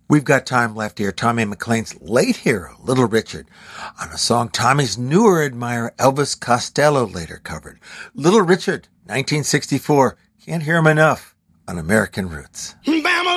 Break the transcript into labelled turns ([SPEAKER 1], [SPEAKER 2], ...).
[SPEAKER 1] We've got time left here. Tommy McLean's late hero, Little Richard, on a song Tommy's newer admirer, Elvis Costello, later covered. Little Richard, 1964. Can't hear him enough on American Roots.
[SPEAKER 2] Bama